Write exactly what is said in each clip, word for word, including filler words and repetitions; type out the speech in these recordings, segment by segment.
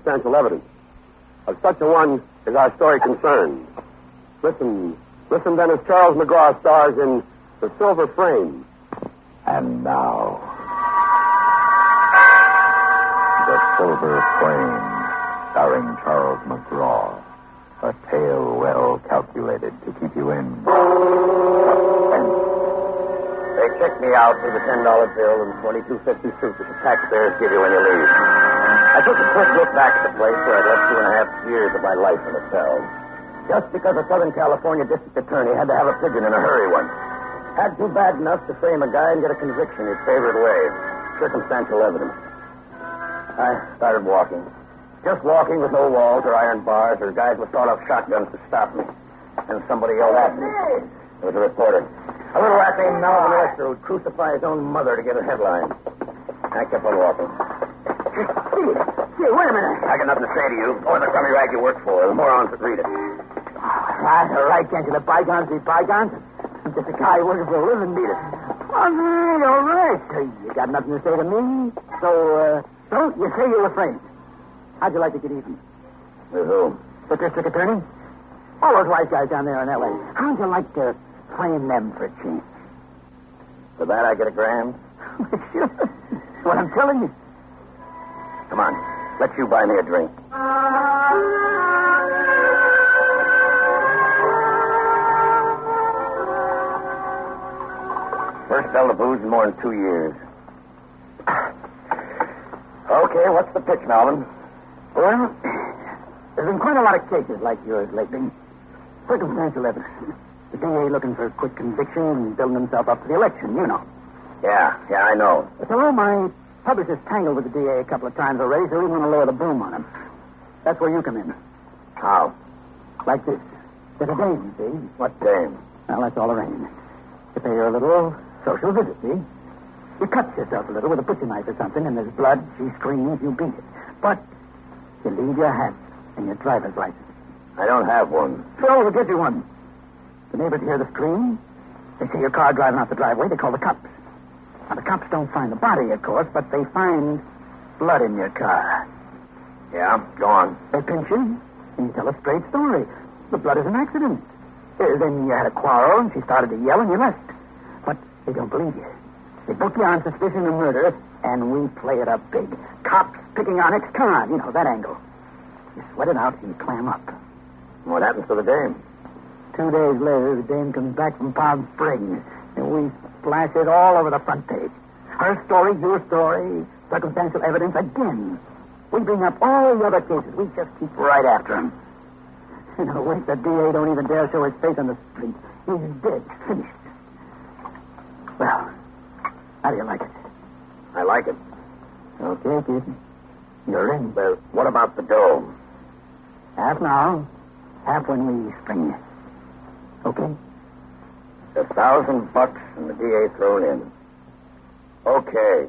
circumstantial evidence. Of such a one is our story concerned. Listen, listen then as Charles McGraw stars in The Silver Frame. And now, The Silver Frame, starring Charles McGraw. A tale well calculated to keep you in suspense. They checked me out with a ten dollar bill and twenty-two fifty suit that the taxpayers give you when you leave. I took a quick look back at the place where I'd left two and a half years of my life in a cell. Just because a Southern California district attorney had to have a pigeon in a hurry once. Had too bad enough to frame a guy and get a conviction his favorite way. Circumstantial evidence. I started walking. Just walking with no walls or iron bars or guys with sawed-off shotguns to stop me. And somebody yelled at me. It was a reporter. A little rat named Melvin Lester who'd crucify his own mother to get a headline. I kept on walking. Gee, gee, wait a minute. I got nothing to say to you or the crummy rag you work for. The morons that read it. All right, all right. Can't you let bygones be bygones? I'm just a guy working for a living, beat it. All right, all right. So you got nothing to say to me? So, uh, so you say you're afraid. How'd you like to get even? With who? The district attorney? All those white guys down there in L A. How'd you like to frame them for a change? For that I get a grand? Sure. That's what I'm telling you. Come on. Let you buy me a drink. First spell of booze in more than two years. Okay, what's the pitch, Melvin? Well, there's been quite a lot of cases like yours lately. Circumstantial evidence. The D A looking for a quick conviction and building himself up for the election, you know. Yeah, yeah, I know. So my publisher's tangled with the D A a couple of times already, so we want to lower the boom on him. That's where you come in. How? Like this. There's a dame, see? What dame? Well, that's all arranged. You pay her a little social visit, see? You cut yourself a little with a butcher knife or something, and there's blood, she screams, you beat it. But you leave your hat and your driver's license. I don't have one. So we'll get you one. The neighbors hear the scream. They see your car driving out the driveway. They call the cops. Now, the cops don't find the body, of course, but they find blood in your car. Yeah, go on. They pinch you, and you tell a straight story. The blood is an accident. Uh, then you had a quarrel, and she started to yell, and you left. But they don't believe you. They book you on suspicion of murder, and we play it up big. Cops picking on ex-con, you know, that angle. You sweat it out, and you clam up. What happens to the dame? Two days later, the dame comes back from Palm Springs, and we splash it all over the front page. Her story, your story, circumstantial evidence again. We bring up all the other cases. We just keep right after him. You know, wait, the D A don't even dare show his face on the street. He's dead, finished. Well, how do you like it? I like it. Okay, kid. You're in. Well, what about the dough? Half now, half when we spring you. Okay? A thousand bucks and the D A thrown in. Okay.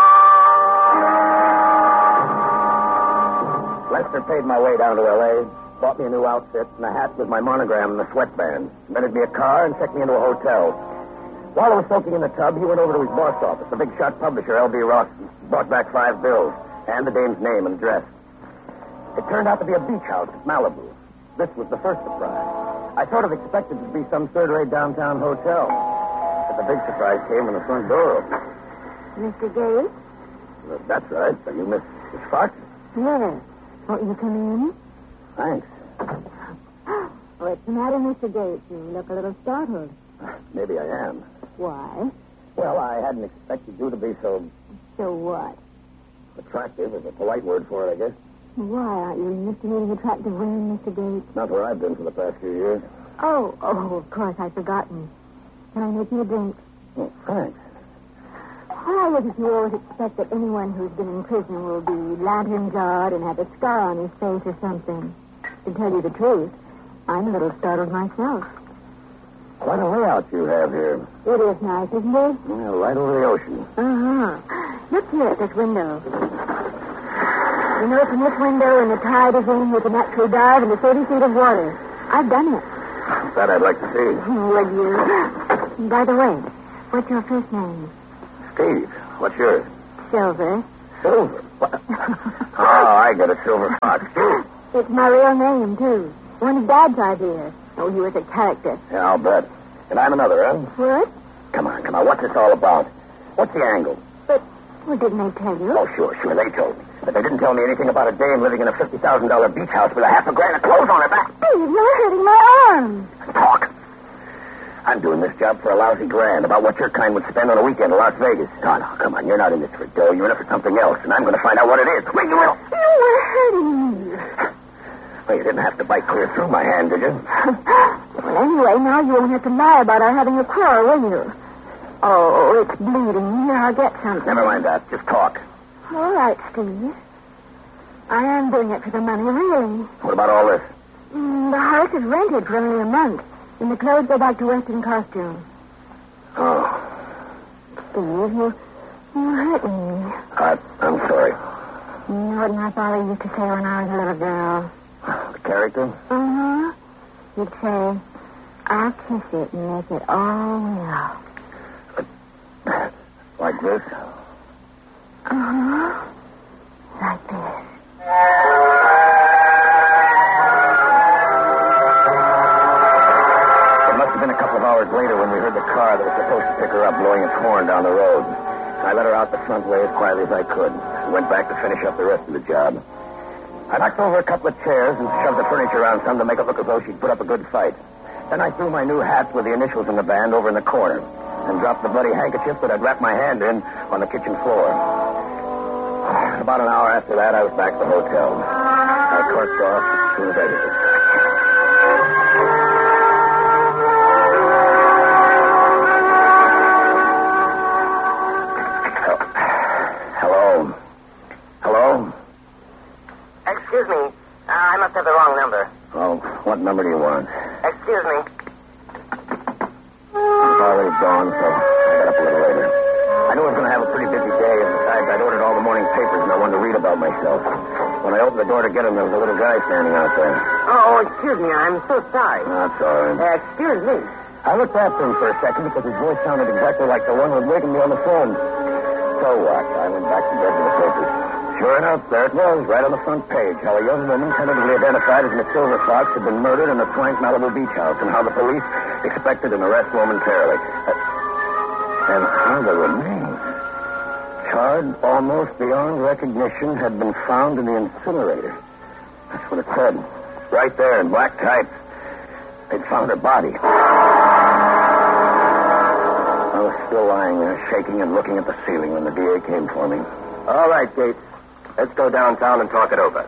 Lester paid my way down to L A, bought me a new outfit and a hat with my monogram and the sweatband, rented me a car and checked me into a hotel. While I was soaking in the tub, he went over to his boss office, the big shot publisher, L B Ross, brought back five bills and the dame's name and address. It turned out to be a beach house at Malibu. This was the first surprise. I sort of expected it to be some third-rate downtown hotel. But the big surprise came when the front door opened. Mister Gates? Well, that's right. Are you Miss Sparks? Yes. Won't you come in? Thanks. What's the matter, Mister Gates? You look a little startled. Maybe I am. Why? Well, I hadn't expected you to be so So what? attractive, is a polite word for it, I guess. Why aren't you investigating attractive women, Mister Gates? Not where I've been for the past few years. Oh, oh, of course, I'd forgotten. Can I make you a drink? Oh, thanks. Why is it you always expect that anyone who's been in prison will be lantern-jawed and have a scar on his face or something? To tell you the truth, I'm a little startled myself. Quite a layout you have here. It is nice, isn't it? Yeah, right over the ocean. Uh-huh. Look here at this window. You know, from this window, when the tide is in, you can actually dive into thirty feet of water. I've done it. That I'd like to see. Would you? By the way, what's your first name? Steve, what's yours? Silver. Silver. What? Oh, I get a silver fox, too. It's my real name, too. One of Dad's ideas. Oh, he was a character. Yeah, I'll bet. And I'm another, huh? What? Come on, come on. What's this all about? What's the angle? But, well, didn't they tell you? Oh, sure, sure. They told me. But they didn't tell me anything about a dame living in a fifty thousand dollars beach house with a half a grand of clothes on her back. Steve, you're hurting my arm. Talk. I'm doing this job for a lousy grand, about what your kind would spend on a weekend in Las Vegas. No, no, come on. You're not in this for dough. You're in it for something else, and I'm going to find out what it is. Wait, you will. You were hurting me. Well, you didn't have to bite clear through my hand, did you? Well, anyway, now you won't have to lie about our having a quarrel, will you? Oh, it's bleeding. Here, I'll get something. Never mind that. Just talk. All right, Steve. I am doing it for the money, really. What about all this? Mm, the house is rented for only a month, and the clothes go back to Western Costume. Oh. Steve, you, you hurt me. I, I'm sorry. You know what my father used to say when I was a little girl? The character? Uh-huh. He'd say, I'll kiss it and make it all well. Like this? Uh-huh. Like this. It must have been a couple of hours later when we heard the car that was supposed to pick her up blowing its horn down the road. I let her out the front way as quietly as I could and went back to finish up the rest of the job. I knocked over a couple of chairs and shoved the furniture around some to make it look as though she'd put up a good fight. Then I threw my new hat with the initials in the band over in the corner and dropped the bloody handkerchief that I'd wrapped my hand in on the kitchen floor. About an hour after that, I was back at the hotel. I corked off as soon as I hit it. Hello? Hello? Excuse me. Uh, I must have the wrong number. Oh, what number do you want? Excuse me. It's already gone, so I got up a little later. I knew I was going to have a pretty busy day, and besides, I'd ordered all the morning papers, and I wanted to read about myself. When I opened the door to get them, there was a little guy standing out there. Oh, excuse me. I'm so sorry. That's all right. Uh, excuse me. I looked after him for a second because his voice sounded exactly like the one who had wakened me on the phone. So what? I went back to bed with the papers. Sure enough, there it was, right on the front page, how a young woman tentatively identified as Miss Silver Fox had been murdered in a swank Malibu beach house, and how the police expected an arrest momentarily. Uh, and how the remains, charred almost beyond recognition, had been found in the incinerator. That's what it said. Right there in black type. They'd found her body. I was still lying there, shaking and looking at the ceiling when the D A came for me. All right, Gates. Let's go downtown and talk it over.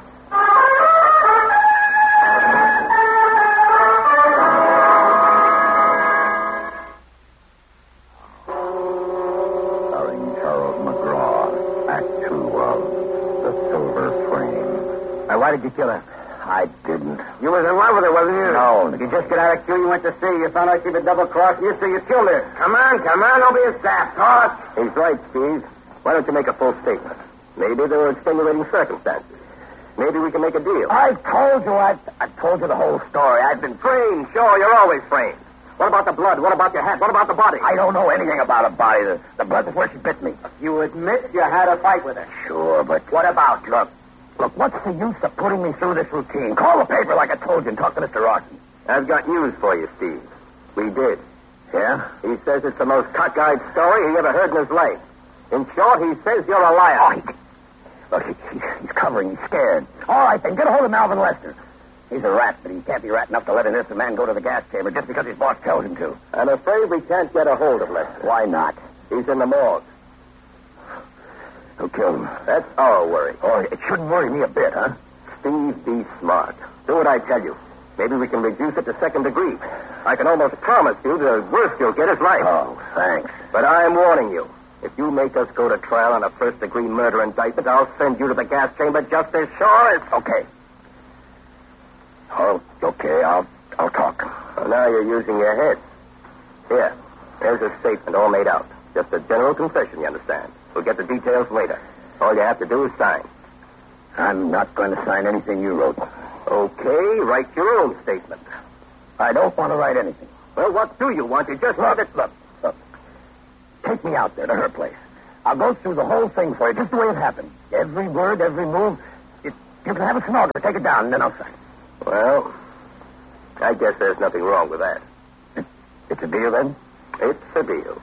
Starring Charles McGraw, Act Two of The Silver Frame. Now, why did you kill her? I didn't. You was in love with her, wasn't you? No. Did you just get out of queue? You went to see. You found out she was double-crossed you, so you killed her. Come on, come on. Don't be a sap. Talk. He's right, Steve. Why don't you make a full statement? Maybe there were extenuating circumstances. Maybe we can make a deal. I told you. I, I told you the whole story. I've been framed. Sure, you're always framed. What about the blood? What about your hat? What about the body? I don't know anything about a body. The, the blood was where she bit me. You admit you had a fight with her. Sure, but... What about? Look, look, what's the use of putting me through this routine? Call the paper like I told you and talk to Mister Rawson. I've got news for you, Steve. We did. Yeah? He says it's the most cockeyed story he ever heard in his life. In short, he says you're a liar. Oh, he... Look, he, he, he's covering. He's scared. All right, then, get a hold of Malvin Lester. He's a rat, but he can't be rat enough to let an innocent man go to the gas chamber just because his boss tells him to. I'm afraid we can't get a hold of Lester. Why not? He's in the morgue. Who killed him? That's our worry. Oh, it shouldn't worry me a bit, huh? Steve, be smart. Do what I tell you. Maybe we can reduce it to second degree. I can almost promise you the worst you'll get is life. Oh, thanks. But I'm warning you. If you make us go to trial on a first-degree murder indictment, I'll send you to the gas chamber just as sure as... Okay. Oh, okay, I'll I'll talk. Well, now you're using your head. Here, there's a statement all made out. Just a general confession, you understand. We'll get the details later. All you have to do is sign. I'm not going to sign anything you wrote. Okay, write your own statement. I don't want to write anything. Well, what do you want? You just Look, want it... look, look. Take me out there to her place. I'll go through the whole thing for you, just the way it happened. Every word, every move. You can have a snorkel. Take it down, and then I'll sign. Well, I guess there's nothing wrong with that. It's a deal, then? It's a deal.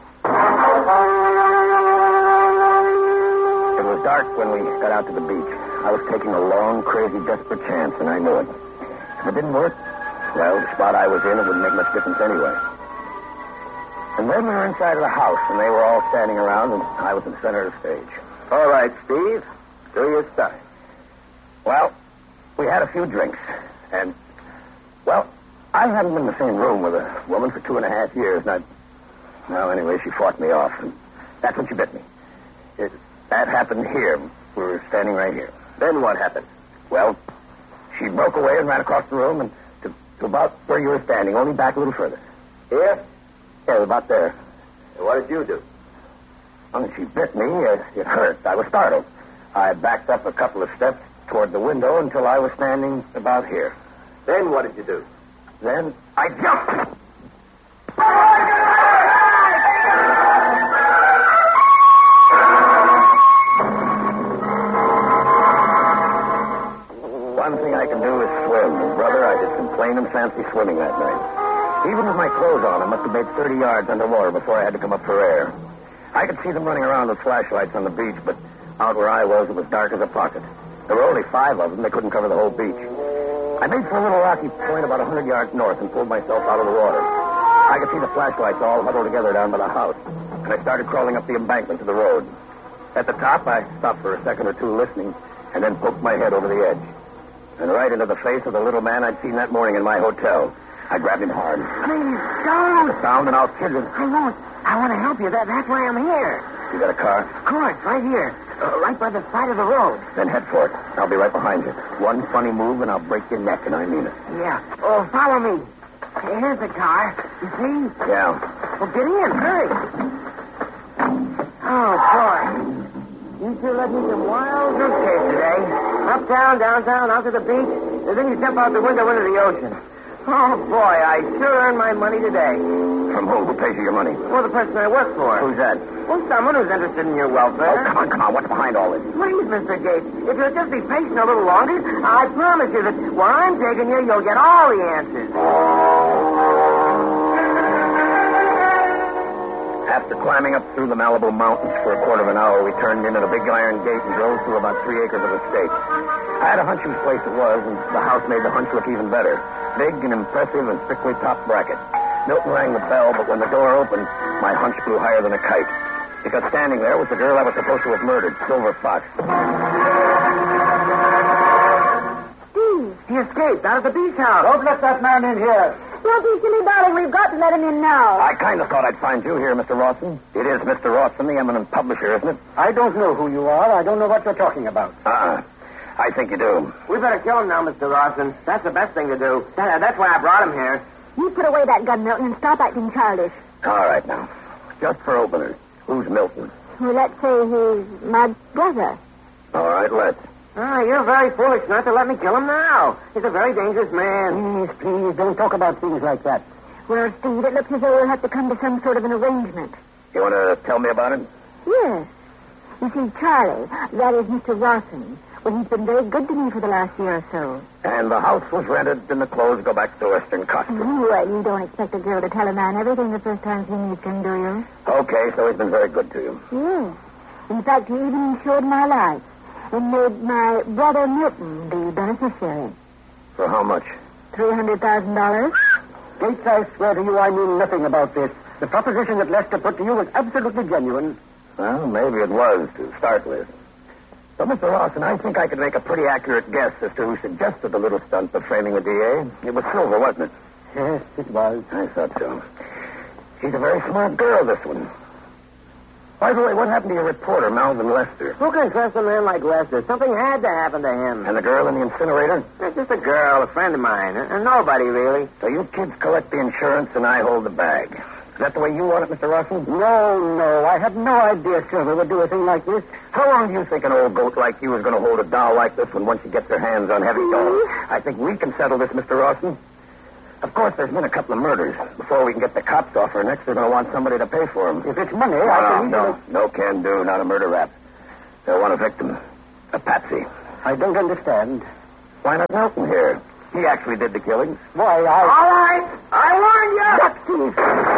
It was dark when we got out to the beach. I was taking a long, crazy, desperate chance, and I knew it. If it didn't work, well, the spot I was in, it wouldn't make much difference anyway. And then we were inside of the house, and they were all standing around, and I was in the center of the stage. All right, Steve. Do your stuff. Well, we had a few drinks, and, well, I hadn't been in the same room with a woman for two and a half years, and I... Well, anyway, she fought me off, and that's when she bit me. It, that happened here. We were standing right here. Then what happened? Well, she broke away and ran across the room and to, to about where you were standing, only back a little further. Here? Yeah, about there. And what did you do? When she bit me, uh, it hurt. I was startled. I backed up a couple of steps toward the window until I was standing about here. Then what did you do? Then I jumped. One thing I can do is swim. And, brother, I did some plain and fancy swimming that night. Even with my clothes on, I must have made thirty yards underwater before I had to come up for air. I could see them running around with flashlights on the beach, but out where I was, it was dark as a pocket. There were only five of them. They couldn't cover the whole beach. I made for a little rocky point about a hundred yards north and pulled myself out of the water. I could see the flashlights all huddled together down by the house, and I started crawling up the embankment to the road. At the top, I stopped for a second or two listening, and then poked my head over the edge. And right into the face of the little man I'd seen that morning in my hotel. I grabbed him hard. Please, don't. Sound and I'll kill you. I won't. I want to help you. That, that's why I'm here. You got a car? Of course, right here. Uh, right by the side of the road. Then head for it. I'll be right behind you. One funny move and I'll break your neck, and I mean it. Yeah. Oh, follow me. Here's the car. You see? Yeah. Well, get in. Hurry. Oh, boy. You sure let me some wild goose chase today. Uptown, downtown, out to the beach, and then you jump out the window into the ocean. Oh, boy, I sure earned my money today. From who? Who pays you your money? Well, the person I work for. Who's that? Well, someone who's interested in your welfare. Oh, come on, come on. What's behind all this? Please, Mister Gates, if you'll just be patient a little longer, I promise you that where I'm taking you, you'll get all the answers. After climbing up through the Malibu Mountains for a quarter of an hour, we turned in at a big iron gate and drove through about three acres of estate. I had a hunch whose place it was, and the house made the hunch look even better. Big and impressive and strictly top bracket. Milton rang the bell, but when the door opened, my hunch flew higher than a kite. Because standing there was the girl I was supposed to have murdered, Silver Fox. Steve, he escaped out of the beach house. Don't let that man in here. Don't be silly, darling. We've got to let him in now. I kind of thought I'd find you here, Mister Rawson. It is Mister Rawson, the eminent publisher, isn't it? I don't know who you are. I don't know what you're talking about. Uh-uh. I think you do. We better kill him now, Mister Rawson. That's the best thing to do. That, that's why I brought him here. You put away that gun, Milton, and stop acting childish. All right, now. Just for openers. Who's Milton? Well, let's say he's my brother. All right, let's. Ah, you're very foolish not to let me kill him now. He's a very dangerous man. Please, please, don't talk about things like that. Well, Steve, it looks as though we'll have to come to some sort of an arrangement. You want to tell me about it? Yes. You see, Charlie, that is Mister Rawson. Well, he's been very good to me for the last year or so. And the house was rented and the clothes go back to Western costume. Well, you don't expect a girl to tell a man everything the first time she meets him, do you? Okay, so he's been very good to you. Yes. In fact, he even insured my life and made my brother Milton the beneficiary. For how much? Three hundred thousand dollars. Gates, I swear to you, I knew nothing about this. The proposition that Lester put to you was absolutely genuine. Well, maybe it was to start with. So, Mister Rawson, I think I could make a pretty accurate guess as to who suggested the little stunt of framing the D A. It was Silver, wasn't it? Yes, it was. I thought so. She's a very smart girl, this one. By the way, what happened to your reporter, Malvin Lester? Who can trust a man like Lester? Something had to happen to him. And the girl in the incinerator? It's just a girl, a friend of mine, and nobody, really. So you kids collect the insurance and I hold the bag. Is that the way you want it, Mister Rawson? No, no. I had no idea Silver would do a thing like this. How long do you think an old goat like you is going to hold a doll like this one once she gets her hands on heavy dolls? I think we can settle this, Mister Rawson. Of course, there's been a couple of murders. Before we can get the cops off her next, they're going to want somebody to pay for them. If it's money, no, I can... No, no, no can do. Not a murder rap. They'll want a victim. A patsy. I don't understand. Why not Milton here? He actually did the killings. Why, I... All right. I warned you.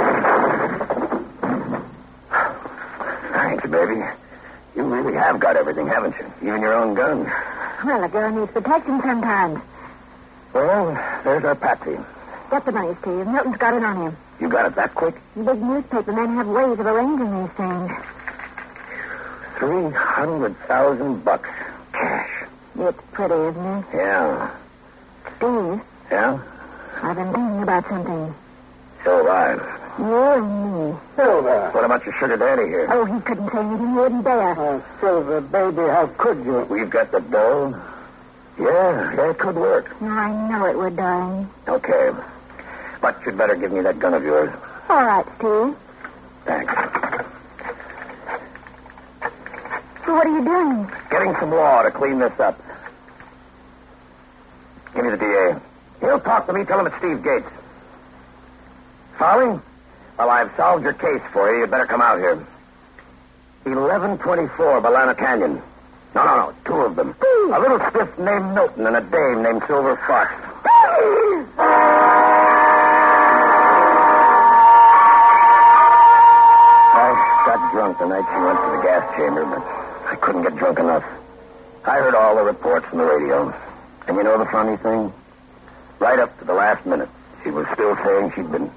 Thanks, baby. You really have got everything, haven't you? Even your own gun. Well, a girl needs protection sometimes. Well, there's our Patsy. Get the money, Steve. Milton's got it on him. You got it that quick? Big newspaper men have ways of arranging these things. Three hundred thousand bucks. Cash. It's pretty, isn't it? Yeah. Steve, Yeah? I've been thinking about something. So have I. You and me. Silver. What about your sugar daddy here? Oh, he couldn't say anything. He wouldn't dare. Oh, Silver, baby, how could you? We've got the dough. Yeah, yeah, it could work. I know it would, darling. Okay. But you'd better give me that gun of yours. All right, Steve. Thanks. So what are you doing? Getting some law to clean this up. Give me the D A. He'll talk to me. Tell him it's Steve Gates. Fowling? Well, I've solved your case for you. You'd better come out here. eleven twenty-four, Balana Canyon. No, no, no. Two of them. A little stiff named Milton and a dame named Silver Fox. I got drunk the night she went to the gas chamber, but I couldn't get drunk enough. I heard all the reports from the radio. And you know the funny thing? Right up to the last minute, she was still saying she'd been